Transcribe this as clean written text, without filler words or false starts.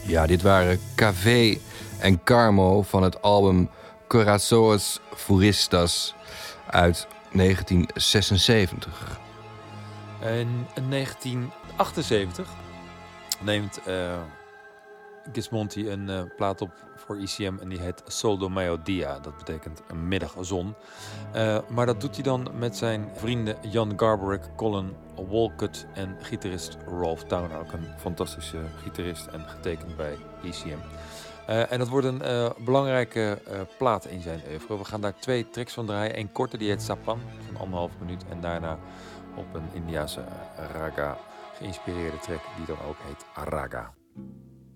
Ja, dit waren Café en Carmo van het album Corazones Furistas uit 1976. In 1978 neemt Gismonti een plaat op voor ECM en die heet Sol do Meio-Dia. Dat betekent een middagzon. Maar dat doet hij dan met zijn vrienden Jan Garbarek, Colin Walcott en gitarist Rolf Towner. Ook een fantastische gitarist en getekend bij ECM. En dat wordt een belangrijke plaat in zijn oeuvre. We gaan daar 2 tracks van draaien. Eén korte, die heet Sapan, van 1,5 minuut. En daarna op een Indiase raga geïnspireerde track die dan ook heet Raga.